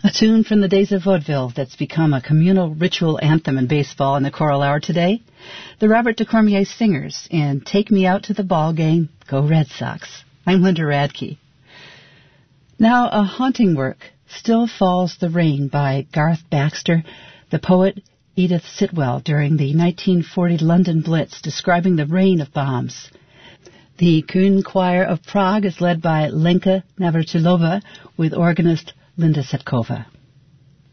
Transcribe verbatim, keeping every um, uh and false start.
A tune from the days of vaudeville that's become a communal ritual anthem in baseball in the choral hour today. The Robert de Cormier Singers in Take Me Out to the Ball Game, Go Red Sox. I'm Linda Radke. Now, a haunting work, Still Falls the Rain by Garth Baxter, the poet Edith Sitwell during the nineteen forty London Blitz, describing the rain of bombs. The Kuhn Choir of Prague is led by Lenka Navratilova with organist Linda Setkova.